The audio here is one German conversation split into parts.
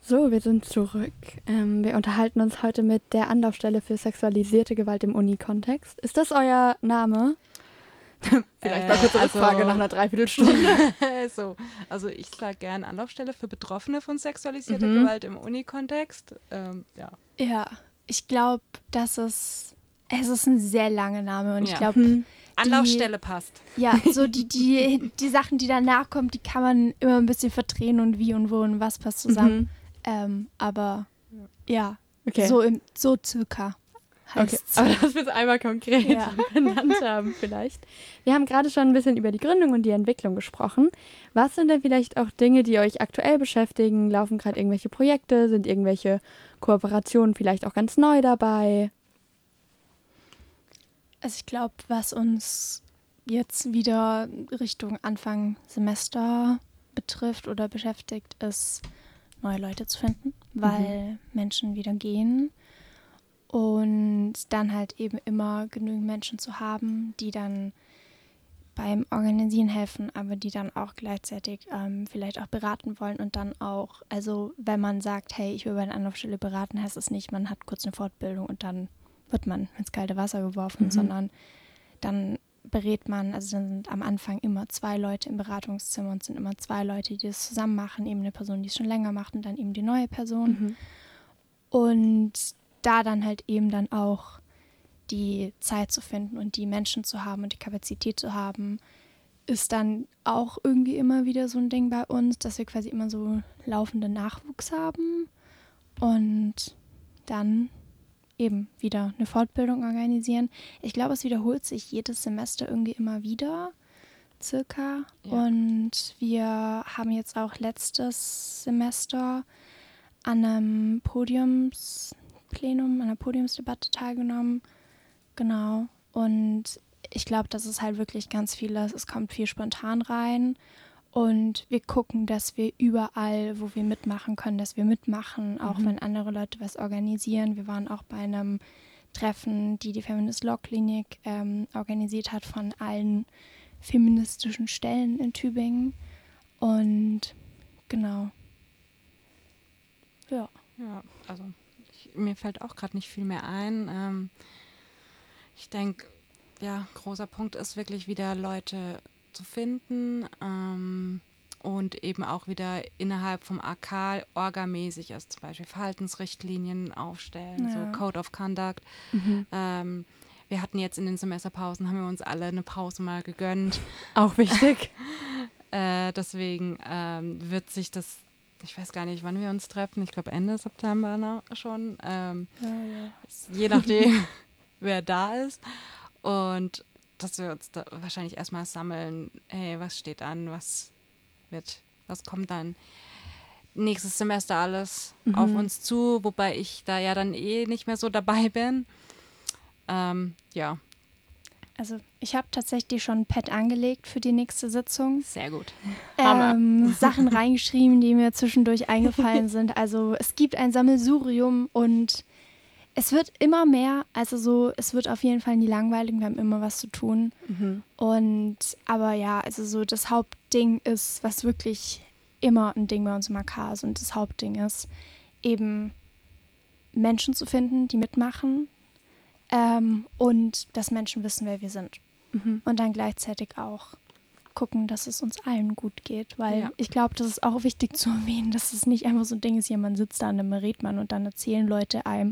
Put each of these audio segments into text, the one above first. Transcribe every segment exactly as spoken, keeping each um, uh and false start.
So, wir sind zurück. Ähm, wir unterhalten uns heute mit der Anlaufstelle für sexualisierte Gewalt im Uni-Kontext. Ist das euer Name? Vielleicht mal Äh, kurze also- Rückfrage nach einer Dreiviertelstunde. so, also ich sage gern Anlaufstelle für Betroffene von sexualisierter Mhm. Gewalt im Uni-Kontext. Ähm, ja. Ja, ich glaube, dass es, es ist ein sehr langer Name und ich Ja. glaube, Hm. Anlaufstelle passt. ja, so die, die, die Sachen, die danach kommen, die kann man immer ein bisschen verdrehen und wie und wo und was passt zusammen. Mhm. Ähm, aber ja, Okay. so, im, so circa Okay, heißt's. aber dass wir es einmal konkret Ja. benannt haben vielleicht. Wir haben gerade schon ein bisschen über die Gründung und die Entwicklung gesprochen. Was sind denn vielleicht auch Dinge, die euch aktuell beschäftigen? Laufen gerade irgendwelche Projekte? Sind irgendwelche Kooperationen vielleicht auch ganz neu dabei? Also ich glaube, was uns jetzt wieder Richtung Anfang Semester betrifft oder beschäftigt, ist, neue Leute zu finden, weil Menschen wieder gehen. Und dann halt eben immer genügend Menschen zu haben, die dann beim Organisieren helfen, aber die dann auch gleichzeitig ähm, vielleicht auch beraten wollen und dann auch, also wenn man sagt, hey, ich will bei einer Anlaufstelle beraten, heißt es nicht, man hat kurz eine Fortbildung und dann wird man ins kalte Wasser geworfen, Mhm. sondern dann berät man, also dann sind am Anfang immer zwei Leute im Beratungszimmer und sind immer zwei Leute, die das zusammen machen, eben eine Person, die es schon länger macht und dann eben die neue Person. Mhm. Und da dann halt eben dann auch die Zeit zu finden und die Menschen zu haben und die Kapazität zu haben, ist dann auch irgendwie immer wieder so ein Ding bei uns, dass wir quasi immer so laufenden Nachwuchs haben und dann eben wieder eine Fortbildung organisieren. Ich glaube, es wiederholt sich jedes Semester irgendwie immer wieder, circa. Ja. Und wir haben jetzt auch letztes Semester an einem Podiumsplenum, an einer Podiumsdebatte teilgenommen. Genau. Und ich glaube, das ist halt wirklich ganz vieles. Es kommt viel spontan rein. Und wir gucken, dass wir überall, wo wir mitmachen können, dass wir mitmachen, auch Mhm. wenn andere Leute was organisieren. Wir waren auch bei einem Treffen, die die Feminist Law Klinik ähm, organisiert hat von allen feministischen Stellen in Tübingen. Und genau. Ja. Ja, also ich, mir fällt auch gerade nicht viel mehr ein. Ähm, ich denke, ja, großer Punkt ist wirklich wieder Leute zu finden ähm, und eben auch wieder innerhalb vom A K orgamäßig, also zum Beispiel Verhaltensrichtlinien aufstellen, Ja. so Code of Conduct. Mhm. Ähm, wir hatten jetzt in den Semesterpausen, haben wir uns alle eine Pause mal gegönnt. Auch wichtig. Äh, deswegen ähm, wird sich das, ich weiß gar nicht, wann wir uns treffen, ich glaube Ende September na, schon, ähm, Ja, ja. je nachdem, wer da ist. Und dass wir uns da wahrscheinlich erstmal sammeln, hey, was steht an, was wird, was kommt dann nächstes Semester alles Mhm. auf uns zu, wobei ich da ja dann eh nicht mehr so dabei bin. Ähm, ja, Also ich habe tatsächlich schon ein Pad angelegt für die nächste Sitzung. sehr gut. Hammer. Ähm, Sachen reingeschrieben, die mir zwischendurch eingefallen sind. Also es gibt ein Sammelsurium und es wird immer mehr. Also so, es wird auf jeden Fall nie langweilig. Wir haben immer was zu tun. Mhm. Und aber ja, also so das Hauptding ist, was wirklich immer ein Ding bei uns im A K ist und das Hauptding ist, eben Menschen zu finden, die mitmachen ähm, und dass Menschen wissen, wer wir sind. Mhm. Und dann gleichzeitig auch gucken, dass es uns allen gut geht, weil Ja. ich glaube, das ist auch wichtig zu erwähnen, dass es nicht einfach so ein Ding ist, jemand sitzt da und dann berät man und dann erzählen Leute einem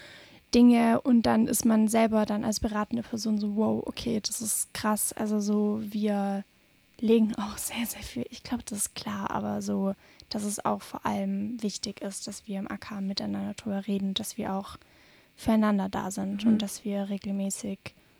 Dinge und dann ist man selber dann als beratende Person so, wow, okay, das ist krass. Also so, wir legen auch sehr, sehr viel, ich glaube, das ist klar, aber so, dass es auch vor allem wichtig ist, dass wir im A K miteinander drüber reden, dass wir auch füreinander da sind Mhm. und dass wir regelmäßig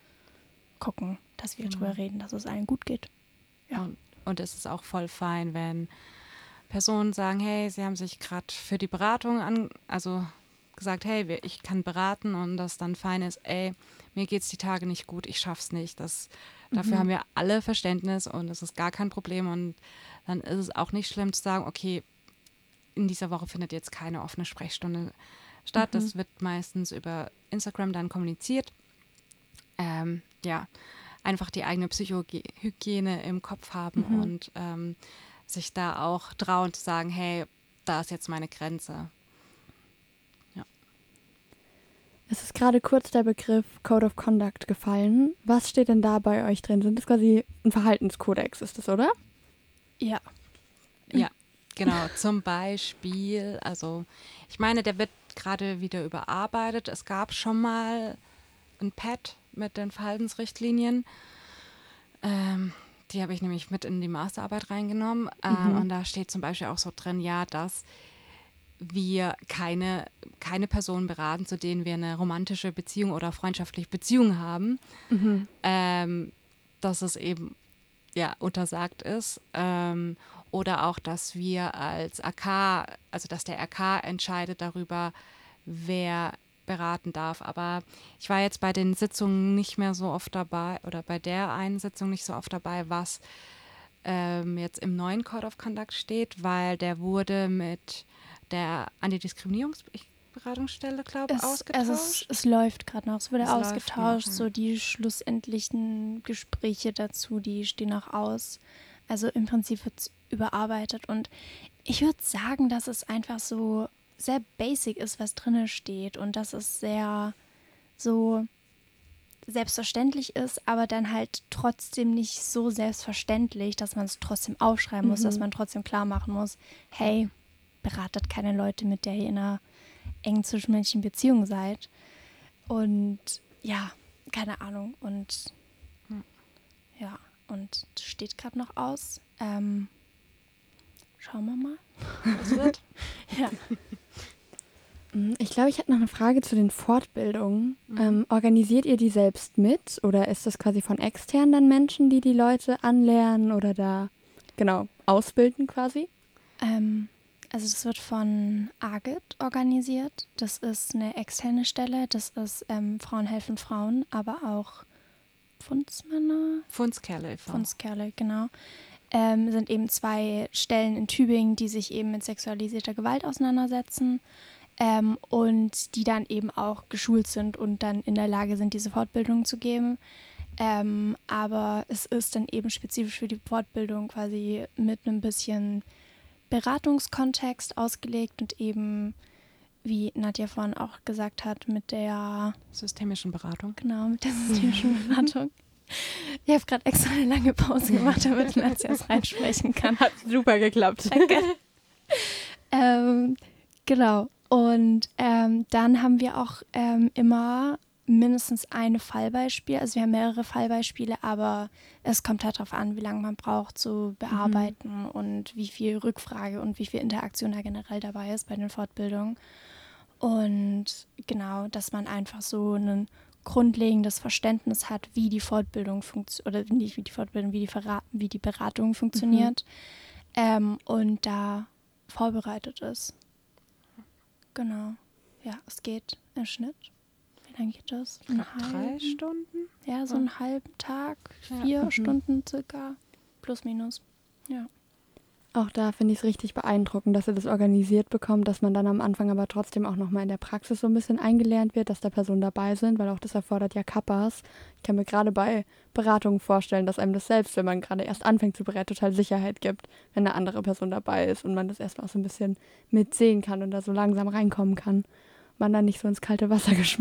gucken, dass wir Genau. drüber reden, dass es allen gut geht. Ja. Und, und es ist auch voll fein, wenn Personen sagen, hey, sie haben sich gerade für die Beratung an, also gesagt, hey, wir- ich kann beraten und das dann fein ist, ey, mir geht's die Tage nicht gut, ich schaff's nicht. Das, dafür Mhm. haben wir alle Verständnis und es ist gar kein Problem und dann ist es auch nicht schlimm zu sagen, okay, in dieser Woche findet jetzt keine offene Sprechstunde statt. Mhm. Das wird meistens über Instagram dann kommuniziert. Ähm, ja, einfach die eigene Psychohygiene im Kopf haben Mhm. und ähm, sich da auch trauen zu sagen, hey, da ist jetzt meine Grenze. Es ist gerade kurz der Begriff Code of Conduct gefallen. Was steht denn da bei euch drin? Sind das quasi ein Verhaltenskodex, ist das, oder? Ja. Ja, genau. Zum Beispiel, also ich meine, der wird gerade wieder überarbeitet. Es gab schon mal ein Pad mit den Verhaltensrichtlinien. Ähm, die habe ich nämlich mit in die Masterarbeit reingenommen. Ähm, Mhm. und da steht zum Beispiel auch so drin, ja, dass wir keine, keine Personen beraten, zu denen wir eine romantische Beziehung oder freundschaftliche Beziehung haben. Mhm. Ähm, dass es eben ja, untersagt ist. Ähm, oder auch, dass wir als A K, also dass der R K entscheidet darüber, wer beraten darf. Aber ich war jetzt bei den Sitzungen nicht mehr so oft dabei oder bei der einen Sitzung nicht so oft dabei, was ähm, jetzt im neuen Code of Conduct steht, weil der wurde mit der Antidiskriminierungsberatungsstelle, glaube ich, Es, ausgetauscht. also es, es läuft gerade noch, es wurde Es läuft ausgetauscht, noch, ja. so die schlussendlichen Gespräche dazu, die stehen noch aus. Also im Prinzip wird es überarbeitet und ich würde sagen, dass es einfach so sehr basic ist, was drin steht und dass es sehr so selbstverständlich ist, aber dann halt trotzdem nicht so selbstverständlich, dass man es trotzdem aufschreiben muss, Mhm. dass man trotzdem klar machen muss, hey, beratet keine Leute, mit der ihr in einer engen zwischenmenschlichen Beziehung seid. Und ja, keine Ahnung. Und Hm. ja, und es steht gerade noch aus. Ähm, schauen wir mal, was wird. Ja. Ich glaube, ich hätte noch eine Frage zu den Fortbildungen. Mhm. Ähm, organisiert ihr die selbst mit oder ist das quasi von externen dann Menschen, die die Leute anlernen oder da genau ausbilden quasi? Ähm, also das wird von AGIT organisiert. Das ist eine externe Stelle. Das ist ähm, Frauen helfen Frauen, aber auch Fundsmänner. Fundskerle e V Fundskerle, genau. Ähm, sind eben zwei Stellen in Tübingen, die sich eben mit sexualisierter Gewalt auseinandersetzen ähm, und die dann eben auch geschult sind und dann in der Lage sind, diese Fortbildung zu geben. Ähm, aber es ist dann eben spezifisch für die Fortbildung quasi mit einem bisschen Beratungskontext ausgelegt und eben, wie Nadja vorhin auch gesagt hat, mit der systemischen Beratung. Genau, mit der systemischen Beratung. Ich habe gerade extra eine lange Pause gemacht, damit Nadja es reinsprechen kann. Hat super geklappt. Danke. ähm, genau. Und ähm, dann haben wir auch ähm, immer mindestens ein Fallbeispiel. Also wir haben mehrere Fallbeispiele, aber es kommt halt darauf an, wie lange man braucht zu bearbeiten mhm. und wie viel Rückfrage und wie viel Interaktion da generell dabei ist bei den Fortbildungen. Und genau, dass man einfach so ein grundlegendes Verständnis hat, wie die Fortbildung funktioniert, oder nicht wie die Fortbildung, wie die, Verra- wie die Beratung funktioniert mhm. ähm, und da vorbereitet ist. Genau. Ja, es geht im Schnitt. Wie lange geht das? Ein Drei Stunden? Ja, so ja. einen halben Tag, vier Ja. mhm. Stunden circa, plus minus. Ja. Auch da finde ich es richtig beeindruckend, dass ihr das organisiert bekommt, dass man dann am Anfang aber trotzdem auch nochmal in der Praxis so ein bisschen eingelernt wird, dass da Personen dabei sind, weil auch das erfordert ja Kappas. Ich kann mir gerade bei Beratungen vorstellen, dass einem das selbst, wenn man gerade erst anfängt zu beraten, total Sicherheit gibt, wenn eine andere Person dabei ist und man das erstmal auch so ein bisschen mitsehen kann und da so langsam reinkommen kann. Man dann nicht so ins kalte Wasser geschmissen